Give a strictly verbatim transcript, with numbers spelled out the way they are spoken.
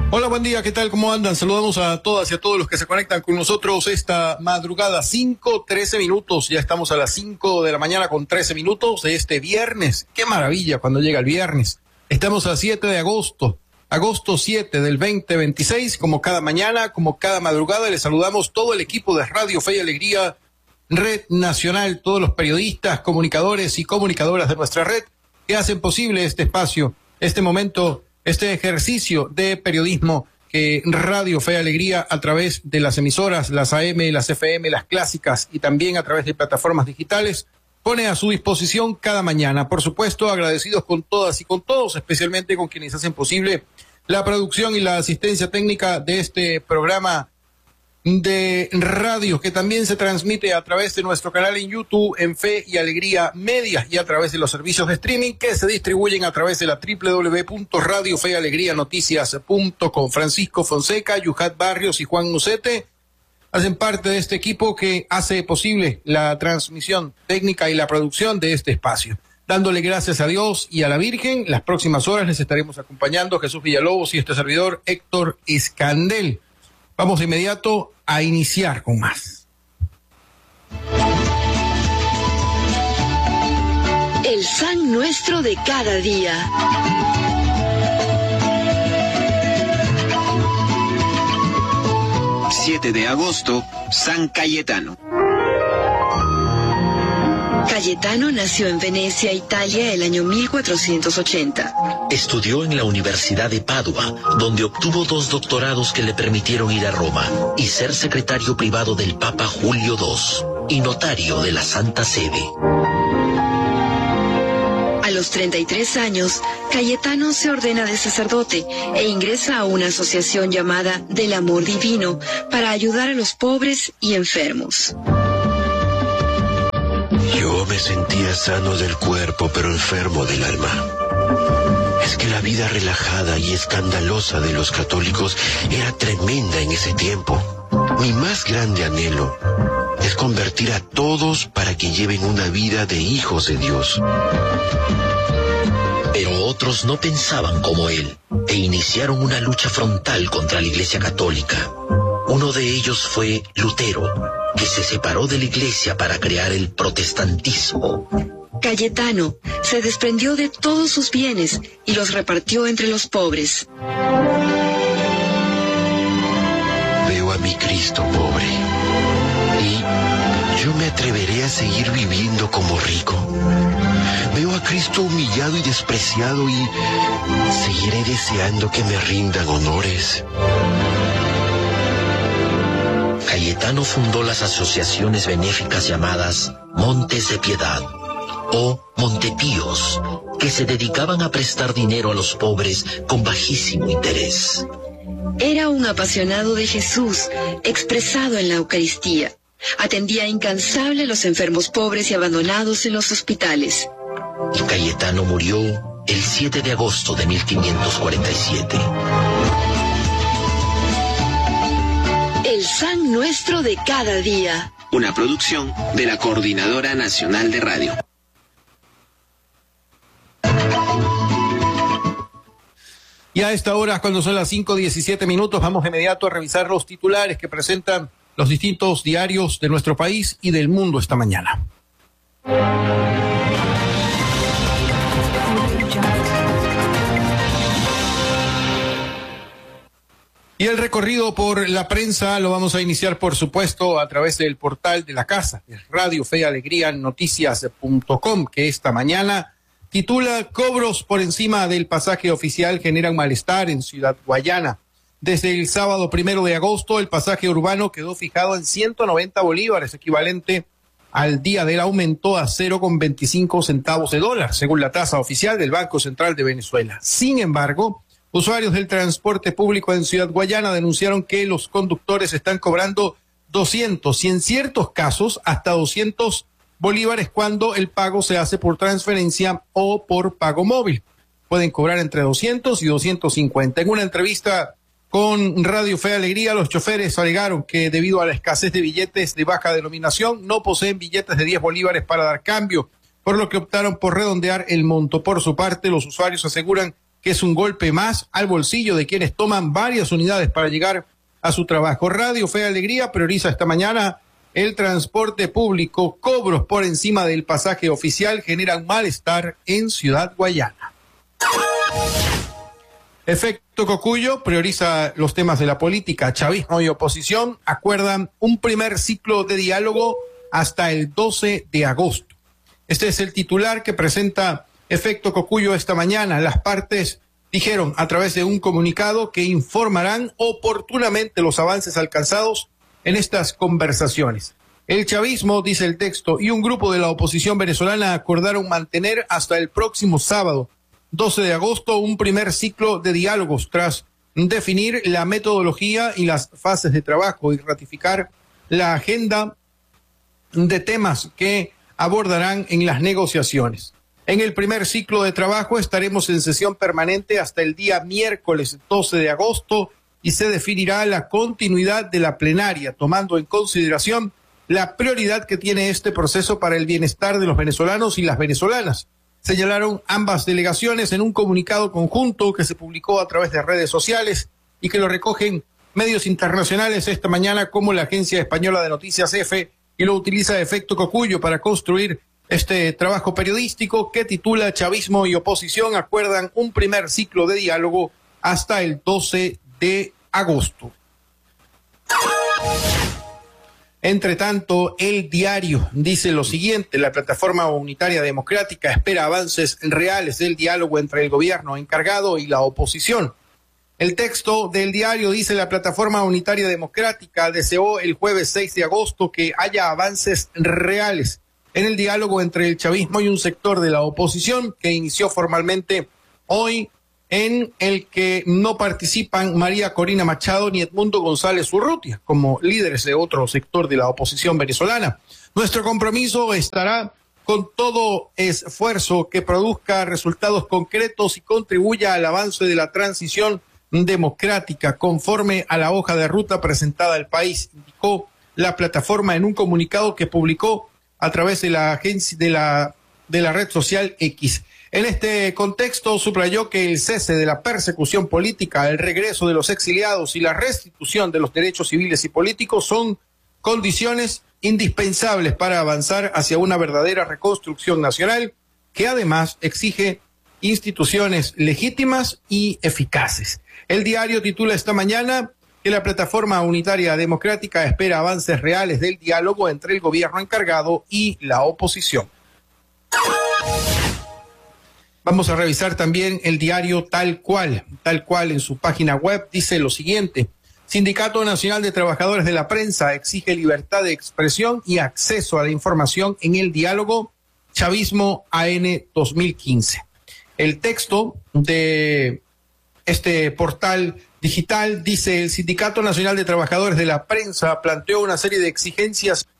Hola, buen día, ¿qué tal? ¿Cómo andan? Saludamos a todas y a todos los que se conectan con nosotros esta madrugada, cinco, trece minutos, ya estamos a las cinco de la mañana con trece minutos de este viernes. Qué maravilla cuando llega el viernes. Estamos a siete de agosto, agosto siete del veinte veintiséis, como cada mañana, como cada madrugada, les saludamos todo el equipo de Radio Fe y Alegría, Red Nacional, todos los periodistas, comunicadores y comunicadoras de nuestra red que hacen posible este espacio, este momento, este ejercicio de periodismo que Radio Fe y Alegría a través de las emisoras, las A M, las F M, las clásicas y también a través de plataformas digitales pone a su disposición cada mañana. Por supuesto, agradecidos con todas y con todos, especialmente con quienes hacen posible la producción y la asistencia técnica de este programa de radio que también se transmite a través de nuestro canal en YouTube en Fe y Alegría Media y a través de los servicios de streaming que se distribuyen a través de la doble u doble u doble u punto radio fe alegría noticias punto com. Francisco Fonseca, Yuhat Barrios y Juan Nucete hacen parte de este equipo que hace posible la transmisión técnica y la producción de este espacio. Dándole gracias a Dios y a la Virgen, las próximas horas les estaremos acompañando Jesús Villalobos y este servidor Héctor Escandel. Vamos de inmediato a iniciar con más. El San Nuestro de cada día. siete de agosto, San Cayetano. Cayetano nació en Venecia, Italia, el año mil cuatrocientos ochenta. Estudió en la Universidad de Padua, donde obtuvo dos doctorados que le permitieron ir a Roma y ser secretario privado del Papa Julio segundo y notario de la Santa Sede. A los treinta y tres años, Cayetano se ordena de sacerdote e ingresa a una asociación llamada Del Amor Divino para ayudar a los pobres y enfermos. Yo me sentía sano del cuerpo, pero enfermo del alma. Es que la vida relajada y escandalosa de los católicos era tremenda en ese tiempo. Mi más grande anhelo es convertir a todos para que lleven una vida de hijos de Dios. Pero otros no pensaban como él e iniciaron una lucha frontal contra la Iglesia Católica. Uno de ellos fue Lutero, que se separó de la Iglesia para crear el protestantismo. Cayetano se desprendió de todos sus bienes y los repartió entre los pobres. Veo a mi Cristo pobre y yo me atreveré a seguir viviendo como rico. Veo a Cristo humillado y despreciado y seguiré deseando que me rindan honores. Cayetano fundó las asociaciones benéficas llamadas Montes de Piedad o Montepíos, que se dedicaban a prestar dinero a los pobres con bajísimo interés. Era un apasionado de Jesús, expresado en la Eucaristía. Atendía incansable a los enfermos pobres y abandonados en los hospitales. Y Cayetano murió el siete de agosto de mil quinientos cuarenta y siete. El San Nuestro de cada día. Una producción de la Coordinadora Nacional de Radio. Y a esta hora, cuando son las cinco diecisiete minutos, vamos de inmediato a revisar los titulares que presentan los distintos diarios de nuestro país y del mundo esta mañana. Y el recorrido por la prensa lo vamos a iniciar, por supuesto, a través del portal de la casa, de Radio Fe y Alegría Noticias punto com, que esta mañana titula Cobros por encima del pasaje oficial generan malestar en Ciudad Guayana. Desde el sábado primero de agosto, el pasaje urbano quedó fijado en ciento noventa bolívares, equivalente al día del aumento a cero coma veinticinco centavos de dólar, según la tasa oficial del Banco Central de Venezuela. Sin embargo, usuarios del transporte público en Ciudad Guayana denunciaron que los conductores están cobrando doscientos y en ciertos casos hasta doscientos bolívares cuando el pago se hace por transferencia o por pago móvil. Pueden cobrar entre doscientos y doscientos cincuenta. En una entrevista con Radio Fe y Alegría, los choferes alegaron que debido a la escasez de billetes de baja denominación no poseen billetes de diez bolívares para dar cambio, por lo que optaron por redondear el monto. Por su parte, los usuarios aseguran que es un golpe más al bolsillo de quienes toman varias unidades para llegar a su trabajo. Radio Fe y Alegría prioriza esta mañana el transporte público. Cobros por encima del pasaje oficial generan malestar en Ciudad Guayana. Efecto Cocuyo prioriza los temas de la política. Chavismo y oposición acuerdan un primer ciclo de diálogo hasta el doce de agosto. Este es el titular que presenta Efecto Cocuyo esta mañana. Las partes dijeron a través de un comunicado que informarán oportunamente los avances alcanzados en estas conversaciones. El chavismo, dice el texto, y un grupo de la oposición venezolana acordaron mantener hasta el próximo sábado, doce de agosto, un primer ciclo de diálogos tras definir la metodología y las fases de trabajo y ratificar la agenda de temas que abordarán en las negociaciones. En el primer ciclo de trabajo estaremos en sesión permanente hasta el día miércoles doce de agosto y se definirá la continuidad de la plenaria, tomando en consideración la prioridad que tiene este proceso para el bienestar de los venezolanos y las venezolanas, señalaron ambas delegaciones en un comunicado conjunto que se publicó a través de redes sociales y que lo recogen medios internacionales esta mañana como la Agencia Española de Noticias EFE, y lo utiliza Efecto Cocuyo para construir este trabajo periodístico que titula Chavismo y oposición acuerdan un primer ciclo de diálogo hasta el doce de agosto. Entre tanto, El Diario dice lo siguiente: la Plataforma Unitaria Democrática espera avances reales del diálogo entre el gobierno encargado y la oposición. El texto del Diario dice: la Plataforma Unitaria Democrática deseó el jueves seis de agosto que haya avances reales en el diálogo entre el chavismo y un sector de la oposición que inició formalmente hoy, en el que no participan María Corina Machado ni Edmundo González Urrutia como líderes de otro sector de la oposición venezolana. Nuestro compromiso estará con todo esfuerzo que produzca resultados concretos y contribuya al avance de la transición democrática conforme a la hoja de ruta presentada al país, indicó la plataforma en un comunicado que publicó a través de la agencia de la de la red social X. En este contexto subrayó que el cese de la persecución política, el regreso de los exiliados y la restitución de los derechos civiles y políticos son condiciones indispensables para avanzar hacia una verdadera reconstrucción nacional que además exige instituciones legítimas y eficaces. El Diario titula esta mañana que la Plataforma Unitaria Democrática espera avances reales del diálogo entre el gobierno encargado y la oposición. Vamos a revisar también el diario Tal Cual. Tal Cual en su página web dice lo siguiente: Sindicato Nacional de Trabajadores de la Prensa exige libertad de expresión y acceso a la información en el diálogo Chavismo A N dos mil quince. El texto de este portal digital dice: el Sindicato Nacional de Trabajadores de la Prensa planteó una serie de exigencias